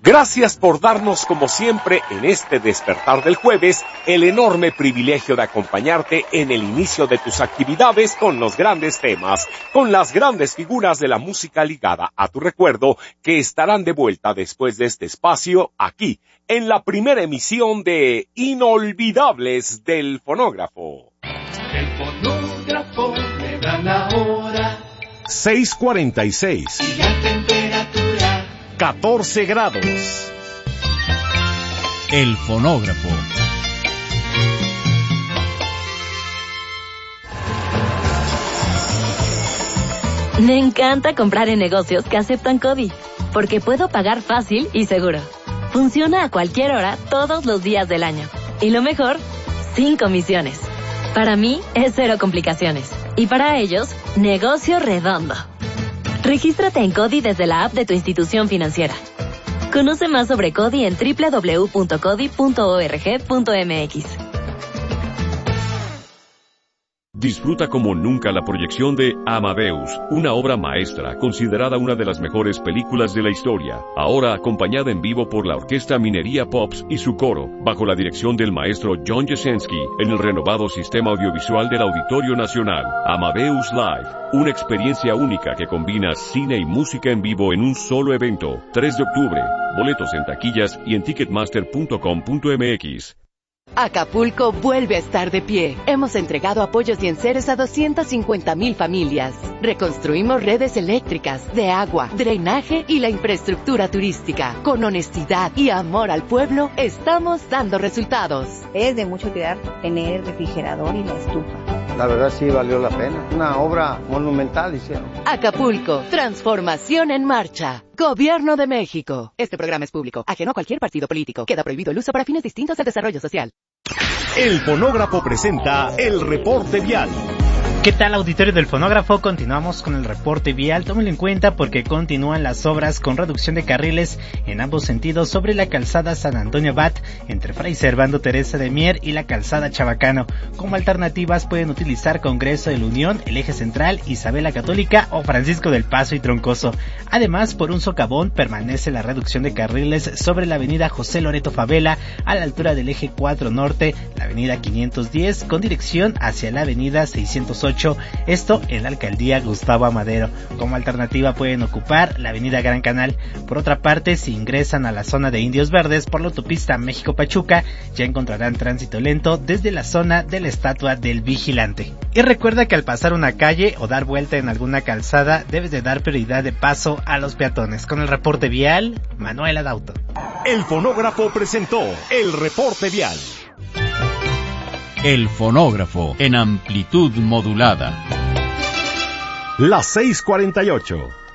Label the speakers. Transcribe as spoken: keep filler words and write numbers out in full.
Speaker 1: Gracias por darnos, como siempre, en este despertar del jueves, el enorme privilegio de acompañarte en el inicio de tus actividades con los grandes temas, con las grandes figuras de la música ligada a tu recuerdo, que estarán de vuelta después de este espacio, aquí, en la primera emisión de Inolvidables del Fonógrafo.
Speaker 2: El fonógrafo me da la hora.
Speaker 1: seis cuarenta y seis.
Speaker 2: Y la temperatura.
Speaker 1: catorce grados.
Speaker 3: El fonógrafo.
Speaker 4: Me encanta comprar en negocios que aceptan CODI, porque puedo pagar fácil y seguro. Funciona a cualquier hora, todos los días del año. Y lo mejor, sin comisiones. Para mí, es cero complicaciones. Y para ellos, negocio redondo. Regístrate en CODI desde la app de tu institución financiera. Conoce más sobre CODI en doble u doble u doble u punto codi punto org punto m x.
Speaker 5: Disfruta como nunca la proyección de Amadeus, una obra maestra considerada una de las mejores películas de la historia, ahora acompañada en vivo por la Orquesta Minería Pops y su coro, bajo la dirección del maestro John Jasenski, en el renovado sistema audiovisual del Auditorio Nacional. Amadeus Live, una experiencia única que combina cine y música en vivo en un solo evento. tres de octubre, boletos en taquillas y en ticketmaster punto com punto m x.
Speaker 6: Acapulco vuelve a estar de pie. Hemos entregado apoyos y enseres a doscientas cincuenta mil familias. Reconstruimos redes eléctricas, de agua, drenaje y la infraestructura turística. Con honestidad y amor al pueblo, estamos dando resultados.
Speaker 7: Es de mucha utilidad tener el refrigerador y la estufa.
Speaker 8: La verdad sí valió la pena. Una obra monumental hicieron.
Speaker 6: Acapulco, transformación en marcha. Gobierno de México. Este programa es público, ajeno a cualquier partido político. Queda prohibido el uso para fines distintos al desarrollo social.
Speaker 1: El Fonógrafo presenta el reporte vial.
Speaker 9: ¿Qué tal, auditorio del Fonógrafo? Continuamos con el reporte vial. Tómenlo en cuenta porque continúan las obras con reducción de carriles en ambos sentidos sobre la calzada San Antonio Abad, entre Fray Servando Teresa de Mier y la calzada Chabacano. Como alternativas pueden utilizar Congreso de la Unión, el Eje Central, Isabel la Católica o Francisco del Paso y Troncoso. Además, por un socavón permanece la reducción de carriles sobre la avenida José Loreto Favela, a la altura del Eje cuatro Norte, la avenida quinientos diez, con dirección hacia la avenida seiscientos ocho, esto en la alcaldía Gustavo Amadero. Como alternativa pueden ocupar la avenida Gran Canal. Por otra parte, si ingresan a la zona de Indios Verdes por la autopista México-Pachuca, ya encontrarán tránsito lento desde la zona de la estatua del Vigilante. Y recuerda que al pasar una calle o dar vuelta en alguna calzada, debes de dar prioridad de paso a los peatones. Con el reporte vial, Manuel Adauto.
Speaker 1: El Fonógrafo presentó el reporte vial.
Speaker 3: El fonógrafo en amplitud modulada.
Speaker 1: Las seis cuarenta y ocho.